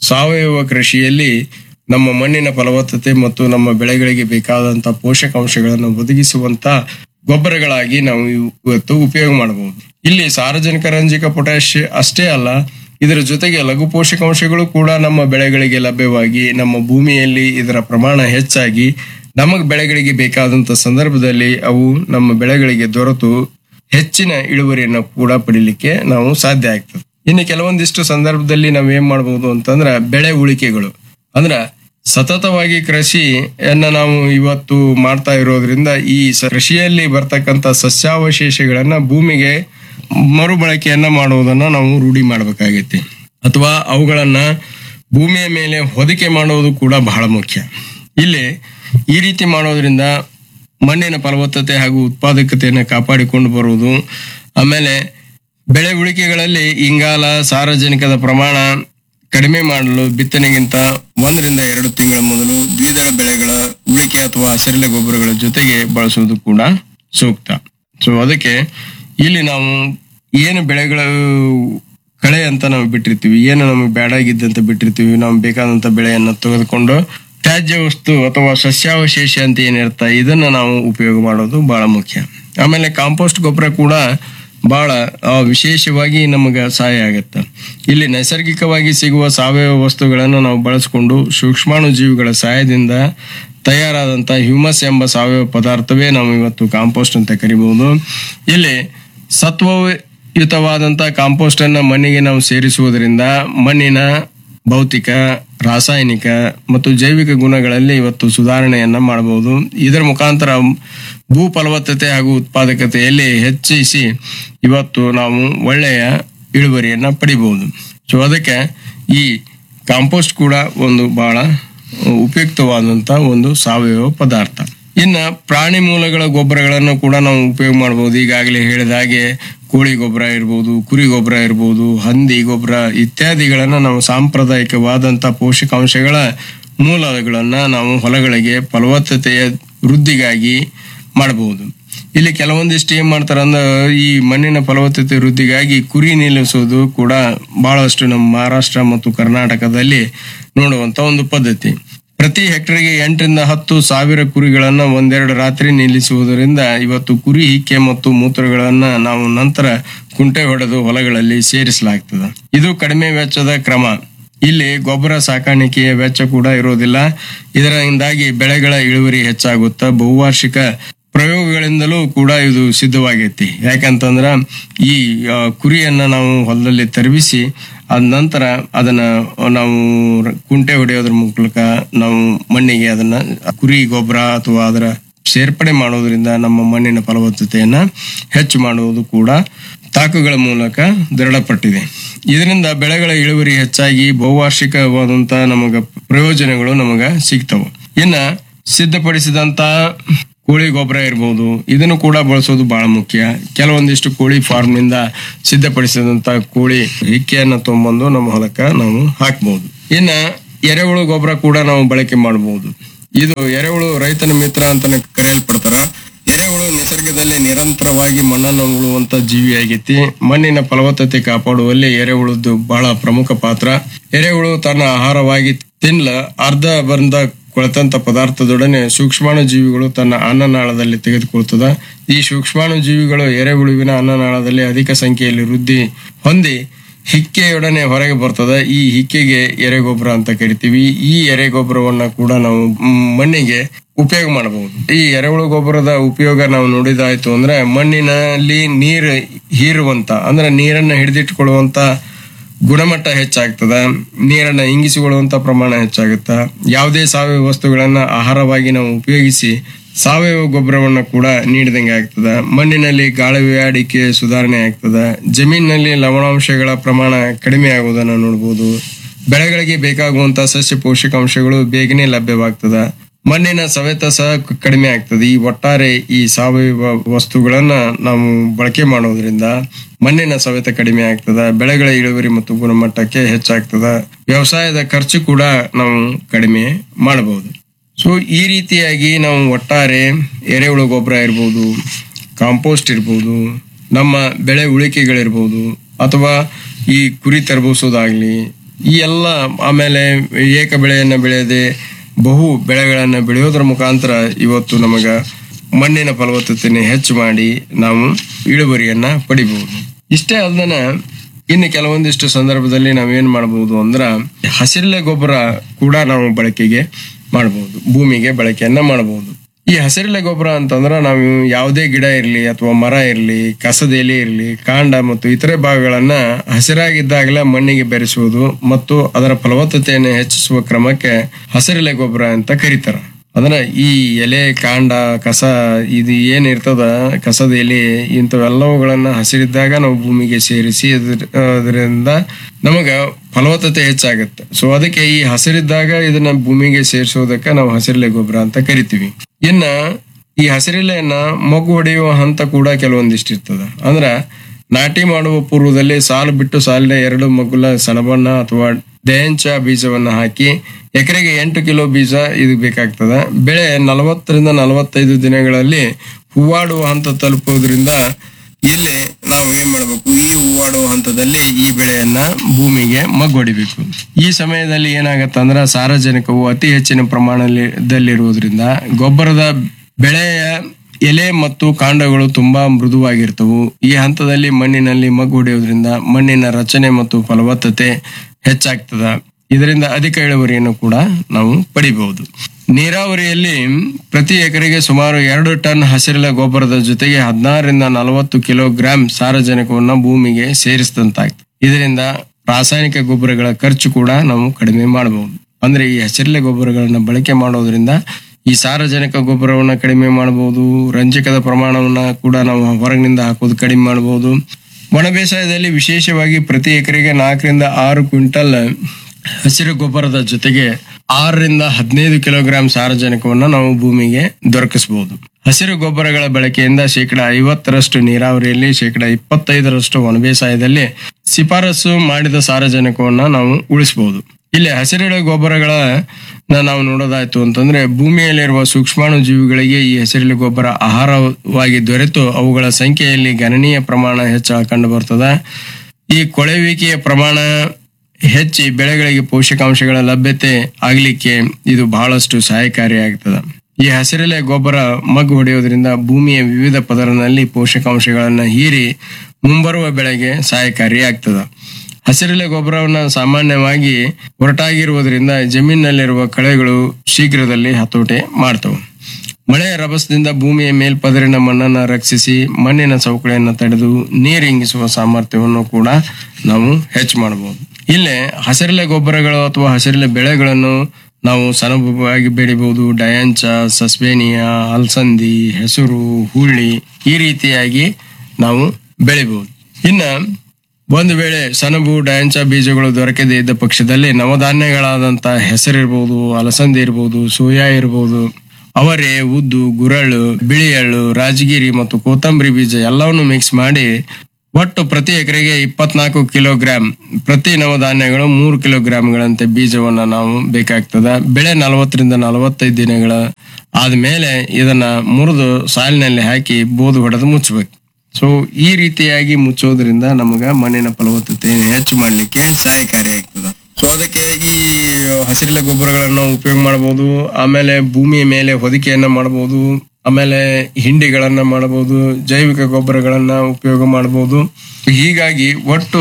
ಸಾವಯವ ಕೃಷಿಯಲ್ಲಿ ನಮ್ಮ ಮಣ್ಣಿನ ಫಲವತ್ತತೆ ಮತ್ತು ನಮ್ಮ ಬೆಳೆಗಳಿಗೆ ಬೇಕಾದಂತ ಪೋಷಕಾಂಶಗಳನ್ನು ಒದಗಿಸುವಂತ ಗೊಬ್ಬರಗಳಾಗಿ ನಾವು ಇವತ್ತು ಉಪಯೋಗ ಮಾಡಬಹುದು. ಇಲ್ಲಿ ಸಾರಜನಕ, ರಂಜಕ, ಪೊಟ್ಯಾಶ್ ಅಷ್ಟೇ ಅಲ್ಲ, ಇದರ ಜೊತೆಗೆ ಲಘು ಪೋಷಕಾಂಶಗಳು ಕೂಡ ನಮ್ಮ ಬೆಳೆಗಳಿಗೆ ಲಭ್ಯವಾಗಿ ನಮ್ಮ ಭೂಮಿಯಲ್ಲಿ ಇದರ ಪ್ರಮಾಣ ಹೆಚ್ಚಾಗಿ ನಮಗೆ ಬೆಳೆಗಳಿಗೆ ಬೇಕಾದಂತ ಸಂದರ್ಭದಲ್ಲಿ ಅವು ನಮ್ಮ ಬೆಳೆಗಳಿಗೆ ದೊರೆತು ಹೆಚ್ಚಿನ ಇಳುವರಿಯನ್ನು ಕೂಡ ಪಡಿಲಿಕ್ಕೆ ನಾವು ಸಾಧ್ಯ ಆಗ್ತದೆ. ಇನ್ನು ಕೆಲವೊಂದಿಷ್ಟು ಸಂದರ್ಭದಲ್ಲಿ ನಾವ್ ಏನ್ ಮಾಡಬಹುದು ಅಂತಂದ್ರ ಬೆಳೆ ಉಳಿಕೆಗಳು, ಅಂದ್ರ ಸತತವಾಗಿ ಕೃಷಿಯನ್ನ ನಾವು ಇವತ್ತು ಮಾಡ್ತಾ ಇರೋದ್ರಿಂದ ಈ ಕೃಷಿಯಲ್ಲಿ ಬರ್ತಕ್ಕಂತ ಸಸ್ಯಾವಶೇಷಗಳನ್ನ ಭೂಮಿಗೆ ಮರುಬಳಕೆಯನ್ನ ಮಾಡುವುದನ್ನ ನಾವು ರೂಢಿ ಮಾಡ್ಬೇಕಾಗೈತಿ, ಅಥವಾ ಅವುಗಳನ್ನ ಭೂಮಿಯ ಮೇಲೆ ಹೊದಿಕೆ ಮಾಡುವುದು ಕೂಡ ಬಹಳ ಮುಖ್ಯ. ಇಲ್ಲಿ ಈ ರೀತಿ ಮಾಡೋದ್ರಿಂದ ಮಣ್ಣಿನ ಫಲವತ್ತತೆ ಹಾಗೂ ಉತ್ಪಾದಕತೆಯನ್ನು ಕಾಪಾಡಿಕೊಂಡು ಬರುವುದು. ಆಮೇಲೆ ಬೆಳೆ ಉಳಿಕೆಗಳಲ್ಲಿ ಇಂಗಾಲ, ಸಾರಜನಕದ ಪ್ರಮಾಣ ಕಡಿಮೆ ಮಾಡಲು ಬಿತ್ತನೆಗಿಂತ ಒಂದರಿಂದ ಎರಡು ತಿಂಗಳ ಮೊದಲು ದ್ವಿದಳ ಬೆಳೆಗಳ ಉಳಿಕೆ ಅಥವಾ ಹಸಿರೆಲೆ ಗೊಬ್ಬರಗಳ ಜೊತೆಗೆ ಬಳಸುವುದು ಕೂಡ ಸೂಕ್ತ. ಸೊ ಅದಕ್ಕೆ ಇಲ್ಲಿ ನಾವು ಏನು ಬೆಳೆಗಳ ಕಳೆ ಅಂತ ನಾವು ಬಿಟ್ಟಿರ್ತೀವಿ, ಏನು ನಮಗೆ ಬೇಡಾಗಿದ್ದಂತ ಬಿಟ್ಟಿರ್ತೀವಿ, ನಮ್ಗೆ ಬೇಕಾದಂತ ಬೆಳೆಯನ್ನ ತೆಗೆದುಕೊಂಡು ತ್ಯಾಜ್ಯ ವಸ್ತು ಅಥವಾ ಸಸ್ಯಾವಶೇಷ ಅಂತ ಏನಿರ್ತಾ ಇದನ್ನ ನಾವು ಉಪಯೋಗ ಮಾಡೋದು ಬಹಳ ಮುಖ್ಯ. ಆಮೇಲೆ ಕಾಂಪೋಸ್ಟ್ ಗೊಬ್ಬರ ಕೂಡ ಬಹಳ ವಿಶೇಷವಾಗಿ ನಮಗೆ ಸಹಾಯ ಆಗುತ್ತೆ. ಇಲ್ಲಿ ನೈಸರ್ಗಿಕವಾಗಿ ಸಿಗುವ ಸಾವಯವ ವಸ್ತುಗಳನ್ನು ನಾವು ಬಳಸಿಕೊಂಡು ಸೂಕ್ಷ್ಮಾಣು ಜೀವಿಗಳ ಸಹಾಯದಿಂದ ತಯಾರಾದಂತ ಹ್ಯೂಮಸ್ ಎಂಬ ಸಾವಯವ ಪದಾರ್ಥವೇ ನಾವು ಇವತ್ತು ಕಾಂಪೋಸ್ಟ್ ಅಂತ ಕರಿಬಹುದು. ಇಲ್ಲಿ ಸತ್ವಯುತವಾದಂತ ಕಾಂಪೋಸ್ಟ್ ಅನ್ನ ಮಣ್ಣಿಗೆ ನಾವು ಸೇರಿಸುವುದರಿಂದ ಮಣ್ಣಿನ ಭೌತಿಕ, ರಾಸಾಯನಿಕ ಮತ್ತು ಜೈವಿಕ ಗುಣಗಳಲ್ಲಿ ಇವತ್ತು ಸುಧಾರಣೆಯನ್ನ ಮಾಡಬಹುದು. ಇದರ ಮುಖಾಂತರ ಭೂ ಫಲವತ್ತತೆ ಹಾಗೂ ಉತ್ಪಾದಕತೆಯಲ್ಲಿ ಹೆಚ್ಚಿಸಿ ಇವತ್ತು ನಾವು ಒಳ್ಳೆಯ ಇಳುವರಿಯನ್ನ ಪಡಿಬಹುದು. ಸೊ ಅದಕ್ಕೆ ಈ ಕಾಂಪೋಸ್ಟ್ ಕೂಡ ಒಂದು ಬಹಳ ಉಪಯುಕ್ತವಾದಂತ ಒಂದು ಸಾವಯವ ಪದಾರ್ಥ. ಇನ್ನ ಪ್ರಾಣಿ ಮೂಲಗಳ ಗೊಬ್ಬರಗಳನ್ನು ಕೂಡ ನಾವು ಉಪಯೋಗ ಮಾಡಬಹುದು. ಈಗಾಗಲೇ ಹೇಳಿದ ಹಾಗೆ ಕೋಳಿ ಗೊಬ್ಬರ ಇರ್ಬೋದು, ಕುರಿ ಗೊಬ್ಬರ ಇರ್ಬೋದು, ಹಂದಿ ಗೊಬ್ಬರ ಇತ್ಯಾದಿಗಳನ್ನ ನಾವು ಸಾಂಪ್ರದಾಯಿಕವಾದಂತ ಪೋಷಕಾಂಶಗಳ ಮೂಲಗಳನ್ನ ನಾವು ಹೊಲಗಳಿಗೆ ಫಲವತ್ತತೆಯ ವೃದ್ಧಿಗಾಗಿ ಮಾಡಬಹುದು. ಇಲ್ಲಿ ಕೆಲವೊಂದಿಷ್ಟು ಏನ್ ಮಾಡ್ತಾರ ಅಂದ್ರೆ ಈ ಮಣ್ಣಿನ ಫಲವತ್ತತೆ ವೃದ್ಧಿಗಾಗಿ ಕುರಿ ನಿಲ್ಲಿಸೋದು ಕೂಡ ಬಹಳಷ್ಟು ನಮ್ಮ ಮಹಾರಾಷ್ಟ್ರ ಮತ್ತು ಕರ್ನಾಟಕದಲ್ಲಿ ನೋಡುವಂತ ಒಂದು ಪದ್ಧತಿ. ಪ್ರತಿ ಹೆಕ್ಟರ್ಗೆ ಎಂಟರಿಂದ ಹತ್ತು ಸಾವಿರ ಕುರಿಗಳನ್ನ ಒಂದೆರಡು ರಾತ್ರಿ ನಿಲ್ಲಿಸುವುದರಿಂದ ಇವತ್ತು ಕುರಿ ಹಿಕ್ಕೆ ಮತ್ತು ಮೂತ್ರಗಳನ್ನ ನಾವು ನಂತರ ಕುಂಟೆ ಹೊಡೆದು ಹೊಲಗಳಲ್ಲಿ ಸೇರಿಸಲಾಗ್ತದೆ. ಇದು ಕಡಿಮೆ ವೆಚ್ಚದ ಕ್ರಮ. ಇಲ್ಲಿ ಗೊಬ್ಬರ ಸಾಕಾಣಿಕೆಯ ವೆಚ್ಚ ಕೂಡ ಇರೋದಿಲ್ಲ. ಇದರಿಂದಾಗಿ ಬೆಳೆಗಳ ಇಳುವರಿ ಹೆಚ್ಚಾಗುತ್ತಾ ಬಹುವಾರ್ಷಿಕ ಪ್ರಯೋಗಗಳಿಂದಲೂ ಕೂಡ ಇದು ಸಿದ್ಧವಾಗೈತಿ. ಯಾಕಂತಂದ್ರ ಈ ಕುರಿಯನ್ನ ನಾವು ಹೊಲದಲ್ಲಿ ತರಬಿಸಿ ಅದ ನಂತರ ಅದನ್ನ ನಾವು ಕುಂಟೆ ಹೊಡೆಯೋದ್ರ ಮೂಲಕ ನಾವು ಮಣ್ಣಿಗೆ ಅದನ್ನ ಕುರಿ ಗೊಬ್ಬರ ಅಥವಾ ಅದರ ಸೇರ್ಪಡೆ ಮಾಡೋದ್ರಿಂದ ನಮ್ಮ ಮಣ್ಣಿನ ಫಲವತ್ತತೆಯನ್ನ ಹೆಚ್ಚು ಮಾಡುವುದು ಕೂಡ ತಾಕುಗಳ ಮೂಲಕ ದೃಢಪಟ್ಟಿದೆ. ಇದರಿಂದ ಬೆಳೆಗಳ ಇಳುವರಿ ಹೆಚ್ಚಾಗಿ ಬಹುವಾರ್ಷಿಕವಾದಂತ ನಮಗ ಪ್ರಯೋಜನಗಳು ನಮಗ ಸಿಗ್ತವೆ. ಇನ್ನ ಸಿದ್ಧಪಡಿಸಿದಂತ ಕೋಳಿ ಗೊಬ್ಬರ ಇರ್ಬೋದು, ಇದನ್ನು ಕೂಡ ಬಳಸೋದು ಬಹಳ ಮುಖ್ಯ. ಕೆಲವೊಂದಿಷ್ಟು ಕೋಳಿ ಫಾರ್ಮ್ ನಿಂದ ಸಿದ್ಧಪಡಿಸಿದಂತ ಕೋಳಿ ಹಿಕ್ಕೆಯನ್ನ ತಗೊಂಡ್ಬಂದು ನಮ್ಮ ಹೊಲಕ್ಕ ನಾವು ಹಾಕ್ಬಹುದು. ಇನ್ನ ಎರೆಹುಳು ಗೊಬ್ಬರ ಕೂಡ ನಾವು ಬಳಕೆ ಮಾಡಬಹುದು. ಇದು ಎರೆಹುಳು ರೈತನ ಮಿತ್ರ ಅಂತಾನೆ ಕರೆಯಲ್ಪಡ್ತಾರ. ಎರೆಹುಳು ನಿಸರ್ಗದಲ್ಲಿ ನಿರಂತರವಾಗಿ ಮಣ್ಣನ್ನು ಉಳುವಂತ ಜೀವಿಯಾಗೈತಿ. ಮಣ್ಣಿನ ಫಲವತ್ತತೆ ಕಾಪಾಡುವಲ್ಲಿ ಎರೆಹುಳದ್ದು ಬಹಳ ಪ್ರಮುಖ ಪಾತ್ರ. ಎರೆಹುಳು ತನ್ನ ಆಹಾರವಾಗಿ ತಿನ್ಲ ಅರ್ಧ ಬಂದ ಕೊಳೆತಂತ ಪದಾರ್ಥದೊಡನೆ ಸೂಕ್ಷ್ಮಾಣು ಜೀವಿಗಳು ತನ್ನ ಅನ್ನನಾಳದಲ್ಲಿ ತೆಗೆದುಕೊಳ್ತದ. ಈ ಸೂಕ್ಷ್ಮಾಣು ಜೀವಿಗಳು ಎರೆಹುಳುವಿನ ಅನ್ನನಾಳದಲ್ಲಿ ಅಧಿಕ ಸಂಖ್ಯೆಯಲ್ಲಿ ವೃದ್ಧಿ ಹೊಂದಿ ಹಿಕ್ಕೆಯೊಡನೆ ಹೊರಗೆ ಬರ್ತದ. ಈ ಹಿಕ್ಕೆಗೆ ಎರೆಗೊಬ್ಬರ ಅಂತ ಕರಿತೀವಿ. ಈ ಎರೆಗೊಬ್ಬರವನ್ನ ಕೂಡ ನಾವು ಮಣ್ಣಿಗೆ ಉಪಯೋಗ ಮಾಡಬಹುದು. ಈ ಎರೆಹುಳು ಗೊಬ್ಬರದ ಉಪಯೋಗ ನಾವು ನೋಡಿದಾಯ್ತು ಅಂದ್ರೆ ಮಣ್ಣಿನಲ್ಲಿ ನೀರು ಹೀರುವಂತ ಅಂದ್ರೆ ನೀರನ್ನ ಹಿಡಿದಿಟ್ಟುಕೊಳ್ಳುವಂತ ಗುಣಮಟ್ಟ ಹೆಚ್ಚಾಗ್ತದ. ನೀರನ್ನ ಇಂಗಿಸಿಕೊಳ್ಳುವಂತ ಪ್ರಮಾಣ ಹೆಚ್ಚಾಗುತ್ತ. ಯಾವುದೇ ಸಾವಯವ ವಸ್ತುಗಳನ್ನ ಆಹಾರವಾಗಿ ನಾವು ಉಪಯೋಗಿಸಿ ಸಾವಯವ ಗೊಬ್ಬರವನ್ನ ಕೂಡ ನೀಡಿದಂಗೆ ಆಗ್ತದ. ಮಣ್ಣಿನಲ್ಲಿ ಗಾಳಿ ಸುಧಾರಣೆ ಆಗ್ತದ. ಜಮೀನಿನಲ್ಲಿ ಲವಣಾಂಶಗಳ ಪ್ರಮಾಣ ಕಡಿಮೆ ಆಗುವುದನ್ನು ನೋಡಬಹುದು. ಬೆಳೆಗಳಿಗೆ ಬೇಕಾಗುವಂತ ಸಸ್ಯ ಪೋಷಕಾಂಶಗಳು ಬೇಗನೆ ಲಭ್ಯವಾಗ್ತದ. ಮಣ್ಣಿನ ಸವೆತ ಸಹ ಕಡಿಮೆ ಆಗ್ತದೆ. ಈ ಒಟ್ಟಾರೆ ಈ ಸಾವಯವ ವಸ್ತುಗಳನ್ನ ನಾವು ಬಳಕೆ ಮಾಡೋದ್ರಿಂದ ಮಣ್ಣಿನ ಸವೆತ ಕಡಿಮೆ ಆಗ್ತದ. ಬೆಳೆಗಳ ಇಳುವರಿ ಮತ್ತು ಗುಣಮಟ್ಟಕ್ಕೆ ಹೆಚ್ಚಾಗ್ತದ. ವ್ಯವಸಾಯದ ಖರ್ಚು ಕೂಡ ನಾವು ಕಡಿಮೆ ಮಾಡಬಹುದು. ಸೊ ಈ ರೀತಿಯಾಗಿ ನಾವು ಒಟ್ಟಾರೆ ಎರೆಹುಳು ಗೊಬ್ಬರ ಇರ್ಬೋದು, ಕಾಂಪೋಸ್ಟ್ ಇರ್ಬೋದು, ನಮ್ಮ ಬೆಳೆ ಉಳಿಕೆಗಳಿರ್ಬೋದು, ಅಥವಾ ಈ ಕುರಿ ತರಬಿಸೋದಾಗ್ಲಿ, ಈ ಎಲ್ಲ ಆಮೇಲೆ ಏಕ ಬೆಳೆಯನ್ನ ಬೆಳೆಯದೆ ಬಹು ಬೆಳೆಗಳನ್ನ ಬೆಳೆಯೋದ್ರ ಮುಖಾಂತರ ಇವತ್ತು ನಮಗ ಮಣ್ಣಿನ ಫಲವತ್ತತೆಯನ್ನು ಹೆಚ್ಚು ಮಾಡಿ ನಾವು ಇಳುವರಿಯನ್ನ ಪಡಿಬಹುದು. ಇಷ್ಟೇ ಅಲ್ಲದೆ ಇನ್ನು ಕೆಲವೊಂದಿಷ್ಟು ಸಂದರ್ಭದಲ್ಲಿ ನಾವೇನ್ ಮಾಡಬಹುದು ಅಂದ್ರ ಹಸಿರೆಲೆ ಗೊಬ್ಬರ ಕೂಡ ನಾವು ಬಳಕೆಗೆ ಮಾಡಬಹುದು, ಭೂಮಿಗೆ ಬಳಕೆಯನ್ನ ಮಾಡಬಹುದು. ಈ ಹಸಿರೆಲೆ ಗೊಬ್ಬರ ಅಂತಂದ್ರ ನಾವು ಯಾವುದೇ ಗಿಡ ಇರ್ಲಿ ಅಥವಾ ಮರ ಇರ್ಲಿ, ಕಸದ ಎಲೆ ಇರ್ಲಿ, ಕಾಂಡ ಮತ್ತು ಇತರೆ ಭಾಗಗಳನ್ನ ಹಸಿರಾಗಿದ್ದಾಗಲೇ ಮಣ್ಣಿಗೆ ಬೆರೆಸುವುದು ಮತ್ತು ಅದರ ಫಲವತ್ತತೆಯನ್ನು ಹೆಚ್ಚಿಸುವ ಕ್ರಮಕ್ಕೆ ಹಸಿರೆಲೆ ಗೊಬ್ಬರ ಅಂತ ಕರೀತಾರ. ಅಂದ್ರೆ ಈ ಎಲೆ, ಕಾಂಡ, ಕಸ ಇದು ಏನ್ ಇರ್ತದ, ಕಸದ ಎಲೆ ಇಂಥವೆಲ್ಲವುಗಳನ್ನ ಹಸಿರಿದ್ದಾಗ ನಾವು ಭೂಮಿಗೆ ಸೇರಿಸಿ ಅದರಿಂದ ನಮಗ ಫಲವತ್ತತೆ ಹೆಚ್ಚಾಗುತ್ತೆ. ಸೊ ಅದಕ್ಕೆ ಈ ಹಸಿರಿದ್ದಾಗ ಇದನ್ನ ಭೂಮಿಗೆ ಸೇರಿಸೋದಕ್ಕೆ ನಾವು ಹಸಿರೆಲೆ ಗೊಬ್ಬರ ಅಂತ ಕರಿತೀವಿ. ಇನ್ನ ಈ ಹಸಿರೆಲೆಯನ್ನ ಮೊಗ್ಗು ಹೊಡೆಯುವ ಹಂತ ಕೂಡ ಕೆಲವೊಂದಿಷ್ಟು ಇರ್ತದ. ಅಂದ್ರ ನಾಟಿ ಮಾಡುವ ಪೂರ್ವದಲ್ಲಿ ಸಾಲು ಬಿಟ್ಟು ಸಾಲಿನ ಎರಡು ಮಗ್ಗುಲ ಸಣಬಣ್ಣ ಅಥವಾ ಡೇಂಚ ಬೀಜವನ್ನ ಹಾಕಿ ಎಕರೆಗೆ ಎಂಟು ಕಿಲೋ ಬೀಜ ಇದು ಬೇಕಾಗ್ತದ. ಬೆಳೆ ನಲವತ್ತರಿಂದ ನಲವತ್ತೈದು ದಿನಗಳಲ್ಲಿ ಹೂವಾಡುವ ಹಂತ ತಲುಪುವುದರಿಂದ ಇಲ್ಲಿ ನಾವು ಏನ್ ಮಾಡ್ಬೇಕು, ಈ ಹೂವಾಡುವ ಹಂತದಲ್ಲಿ ಈ ಬೆಳೆಯನ್ನ ಭೂಮಿಗೆ ಮಗ್ಗೊಡಿಬೇಕು. ಈ ಸಮಯದಲ್ಲಿ ಏನಾಗತ್ತ ಅಂದ್ರ ಸಾರಜನಕವು ಅತಿ ಹೆಚ್ಚಿನ ಪ್ರಮಾಣದಲ್ಲಿರುವುದರಿಂದ ಗೊಬ್ಬರದ ಬೆಳೆಯ ಎಲೆ ಮತ್ತು ಕಾಂಡಗಳು ತುಂಬಾ ಮೃದುವಾಗಿರ್ತವು. ಈ ಹಂತದಲ್ಲಿ ಮಣ್ಣಿನಲ್ಲಿ ಮಗ್ಗು ಹೊಡೆಯುವುದರಿಂದ ಮಣ್ಣಿನ ರಚನೆ ಮತ್ತು ಫಲವತ್ತತೆ ಹೆಚ್ಚಾಗ್ತದ. ಇದರಿಂದ ಅಧಿಕ ಇಳುವರಿಯನ್ನು ಕೂಡ ನಾವು ಪಡಿಬಹುದು. ನೀರಾವರಿಯಲ್ಲಿ ಪ್ರತಿ ಎಕರೆಗೆ ಸುಮಾರು ಎರಡು ಟನ್ ಹಸಿರೆಲೆ ಗೊಬ್ಬರದ ಜೊತೆಗೆ ಹದಿನಾರರಿಂದ ನಲವತ್ತು ಕಿಲೋಗ್ರಾಂ ಸಾರಜನಕವನ್ನ ಭೂಮಿಗೆ ಸೇರಿಸಿದಂತಾಗ್ತದೆ. ಇದರಿಂದ ರಾಸಾಯನಿಕ ಗೊಬ್ಬರಗಳ ಖರ್ಚು ಕೂಡ ನಾವು ಕಡಿಮೆ ಮಾಡಬಹುದು. ಅಂದ್ರೆ ಈ ಹಸಿರೆಲೆ ಗೊಬ್ಬರಗಳನ್ನ ಬಳಕೆ ಮಾಡೋದ್ರಿಂದ ಈ ಸಾರಜನಕ ಗೊಬ್ಬರವನ್ನ ಕಡಿಮೆ ಮಾಡಬಹುದು. ರಂಜಕದ ಪ್ರಮಾಣವನ್ನ ಕೂಡ ನಾವು ಹೊರಗಿನಿಂದ ಹಾಕೋದು ಕಡಿಮೆ ಮಾಡಬಹುದು. ಒಣ ಬೇಸಾಯದಲ್ಲಿ ವಿಶೇಷವಾಗಿ ಪ್ರತಿ ಎಕರೆಗೆ ನಾಲ್ಕರಿಂದ ಆರು ಕ್ವಿಂಟಲ್ ಹಸಿರು ಗೊಬ್ಬರದ ಜೊತೆಗೆ ಆರರಿಂದ ಹದಿನೈದು ಕಿಲೋಗ್ರಾಂ ಸಾರಜನಕವನ್ನ ನಾವು ಭೂಮಿಗೆ ದೊರಕಿಸಬಹುದು. ಹಸಿರು ಗೊಬ್ಬರಗಳ ಬಳಕೆಯಿಂದ ಶೇಕಡ ಐವತ್ತರಷ್ಟು ನೀರಾವರಿಯಲ್ಲಿ, ಶೇಕಡ ಇಪ್ಪತ್ತೈದರಷ್ಟು ಒಣ ಬೇಸಾಯದಲ್ಲಿ ಶಿಫಾರಸು ಮಾಡಿದ ಸಾರಜನಕವನ್ನ ನಾವು ಉಳಿಸಬಹುದು. ಇಲ್ಲಿ ಹಸಿರೆಲೆ ಗೊಬ್ಬರಗಳ ನಾವು ನೋಡೋದಾಯ್ತು ಅಂತಂದ್ರೆ ಭೂಮಿಯಲ್ಲಿರುವ ಸೂಕ್ಷ್ಮಾಣು ಜೀವಿಗಳಿಗೆ ಈ ಹಸಿರೆಲೆ ಗೊಬ್ಬರ ಆಹಾರವಾಗಿ ದೊರೆತು ಅವುಗಳ ಸಂಖ್ಯೆಯಲ್ಲಿ ಗಣನೀಯ ಪ್ರಮಾಣ ಹೆಚ್ಚಳ ಕಂಡು ಬರ್ತದ. ಈ ಕೊಳೆಯುವಿಕೆಯ ಪ್ರಮಾಣ ಹೆಚ್ಚಿ ಬೆಳೆಗಳಿಗೆ ಪೋಷಕಾಂಶಗಳ ಲಭ್ಯತೆ ಆಗ್ಲಿಕ್ಕೆ ಇದು ಬಹಳಷ್ಟು ಸಹಾಯಕಾರಿಯಾಗ್ತದ. ಈ ಹಸಿರೆಲೆ ಗೊಬ್ಬರ ಮಗ್ಗು ಹೊಡೆಯೋದ್ರಿಂದ ಭೂಮಿಯ ವಿವಿಧ ಪದರನಲ್ಲಿ ಪೋಷಕಾಂಶಗಳನ್ನ ಹೀರಿ ಮುಂಬರುವ ಬೆಳೆಗೆ ಸಹಾಯಕಾರಿಯಾಗ್ತದ. ಹಸಿರೆಲೆ ಗೊಬ್ಬರವನ್ನ ಸಾಮಾನ್ಯವಾಗಿ ಒರಟಾಗಿರುವುದರಿಂದ ಜಮೀನಿನಲ್ಲಿರುವ ಕಳೆಗಳು ಶೀಘ್ರದಲ್ಲಿ ಹತೋಟಿ ಮಾಡ್ತವೆ. ಮಳೆಯ ರಭಸದಿಂದ ಭೂಮಿಯ ಮೇಲ್ಪದರಿನ ಮಣ್ಣನ್ನ ರಕ್ಷಿಸಿ ಮಣ್ಣಿನ ಸವಕಳಿಯನ್ನ ತಡೆದು ನೀರು ಇಂಗಿಸುವ ಸಾಮರ್ಥ್ಯವನ್ನು ಕೂಡ ನಾವು ಹೆಚ್ಚು ಮಾಡಬಹುದು. ಇಲ್ಲೇ ಹಸಿರೆಲೆ ಗೊಬ್ಬರಗಳು ಅಥವಾ ಹಸಿರೆಲೆ ಬೆಳೆಗಳನ್ನು ನಾವು ಸನಬವಾಗಿ ಬೆಳಿಬಹುದು. ಡಯಾಂಚ, ಸಸ್ಬೇನಿಯಾ, ಅಲಸಂದಿ, ಹೆಸರು, ಹುಳ್ಳಿ ಈ ರೀತಿಯಾಗಿ ನಾವು ಬೆಳಿಬಹುದು. ಇನ್ನ ಒಂದು ವೇಳೆ ಸೆಣಬು, ಡಯಾಂಚ ಬೀಜಗಳು ದೊರಕದೇ ಇದ್ದ ಪಕ್ಷದಲ್ಲಿ ನವಧಾನ್ಯಗಳಾದಂತ ಹೆಸರಿರ್ಬಹುದು, ಅಲಸಂದಿ ಇರ್ಬಹುದು, ಸೋಯಾ ಇರ್ಬಹುದು, ಅವರೆ, ಉದ್ದು, ಗುರಳು, ಬಿಳಿ ಎಳ್ಳು, ರಾಜಗಿರಿ ಮತ್ತು ಕೊತ್ತಂಬರಿ ಬೀಜ ಎಲ್ಲವನ್ನು ಮಿಕ್ಸ್ ಮಾಡಿ ಒಟ್ಟು ಪ್ರತಿ ಎಕರೆಗೆ ಇಪ್ಪತ್ನಾಲ್ಕು ಕಿಲೋಗ್ರಾಂ ಪ್ರತಿ ನವಧಾನ್ಯಗಳು ಮೂರು ಕಿಲೋಗ್ರಾಂಗಳಂತೆ ಬೀಜವನ್ನ ನಾವು ಬೇಕಾಗ್ತದ. ಬೆಳೆ ನಲವತ್ತರಿಂದ ನಲವತ್ತೈದು ದಿನಗಳ ಆದ್ಮೇಲೆ ಇದನ್ನ ಮುರಿದು ಸಾಲಿನಲ್ಲಿ ಹಾಕಿ ಬೋದು ಹೊಡೆದು ಮುಚ್ಚಬೇಕು. ಸೊ ಈ ರೀತಿಯಾಗಿ ಮುಚ್ಚೋದ್ರಿಂದ ನಮಗ ಮಣ್ಣಿನ ಫಲವತ್ತತೆಯನ್ನು ಹೆಚ್ಚು ಮಾಡ್ಲಿಕ್ಕೆ ಸಹಾಯಕಾರಿಯಾಗ್ತದ. ಸೊ ಅದಕ್ಕೆ ಈ ಹಸಿರೆಲೆ ಗೊಬ್ಬರಗಳನ್ನ ಉಪಯೋಗ ಮಾಡಬಹುದು. ಆಮೇಲೆ ಭೂಮಿಯ ಮೇಲೆ ಹೊದಿಕೆಯನ್ನ ಮಾಡಬಹುದು. ಆಮೇಲೆ ಹಿಂಡಿಗಳನ್ನ ಮಾಡಬಹುದು. ಜೈವಿಕ ಗೊಬ್ಬರಗಳನ್ನ ಉಪಯೋಗ ಮಾಡಬಹುದು. ಹೀಗಾಗಿ ಒಟ್ಟು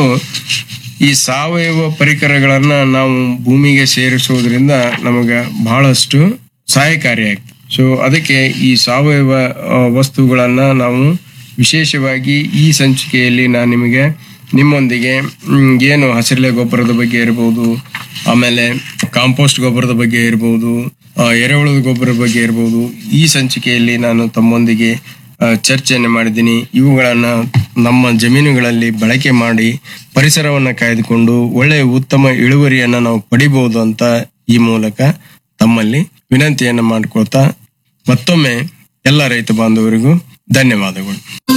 ಈ ಸಾವಯವ ಪರಿಕರಗಳನ್ನ ನಾವು ಭೂಮಿಗೆ ಸೇರಿಸೋದ್ರಿಂದ ನಮಗ ಬಹಳಷ್ಟು ಸಹಾಯಕಾರಿಯಾಗ್ತದೆ. ಸೊ ಅದಕ್ಕೆ ಈ ಸಾವಯವ ವಸ್ತುಗಳನ್ನ ನಾವು ವಿಶೇಷವಾಗಿ ಈ ಸಂಚಿಕೆಯಲ್ಲಿ ನಾನು ನಿಮಗೆ ನಿಮ್ಮೊಂದಿಗೆ ಏನು ಹಸಿರೆಲೆ ಗೊಬ್ಬರದ ಬಗ್ಗೆ ಇರಬಹುದು, ಆಮೇಲೆ ಕಾಂಪೋಸ್ಟ್ ಗೊಬ್ಬರದ ಬಗ್ಗೆ ಇರಬಹುದು, ಎರೆಹುಳದ ಗೊಬ್ಬರದ ಬಗ್ಗೆ ಇರಬಹುದು, ಈ ಸಂಚಿಕೆಯಲ್ಲಿ ನಾನು ತಮ್ಮೊಂದಿಗೆ ಚರ್ಚೆಯನ್ನು ಮಾಡಿದ್ದೀನಿ. ಇವುಗಳನ್ನ ನಮ್ಮ ಜಮೀನುಗಳಲ್ಲಿ ಬಳಕೆ ಮಾಡಿ ಪರಿಸರವನ್ನ ಕಾಯ್ದುಕೊಂಡು ಒಳ್ಳೆಯ ಉತ್ತಮ ಇಳುವರಿಯನ್ನ ನಾವು ಪಡಿಬಹುದು ಅಂತ ಈ ಮೂಲಕ ತಮ್ಮಲ್ಲಿ ವಿನಂತಿಯನ್ನ ಮಾಡ್ಕೊಳ್ತಾ ಮತ್ತೊಮ್ಮೆ ಎಲ್ಲ ರೈತ ಬಾಂಧವರಿಗೂ ಧನ್ಯವಾದಗಳು.